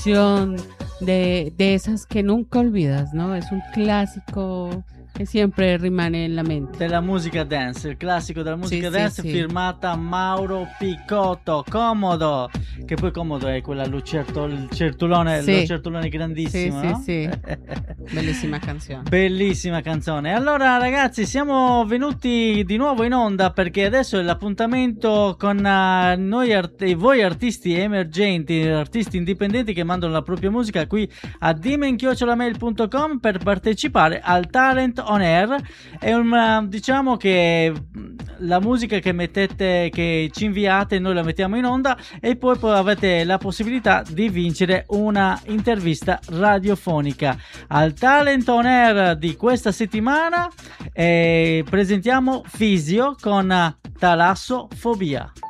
canción de esas que nunca olvidas, ¿no? Es un clásico che sempre rimane nella mente. Della musica dance, il classico della musica dance, sì. firmata Mauro Picotto, Comodo, che poi Comodo è quella il certolone, lo certolone grandissimo, sì, no? sì. Bellissima canzone. Bellissima canzone. Allora ragazzi, siamo venuti di nuovo in onda perché adesso è l'appuntamento con voi artisti emergenti, artisti indipendenti che mandano la propria musica qui a dimen@mail.com per partecipare al Talent on Air. È diciamo che la musica che mettete, che ci inviate, noi la mettiamo in onda e poi avete la possibilità di vincere una intervista radiofonica. Al Talent on Air di questa settimana presentiamo Fisio con Talassofobia.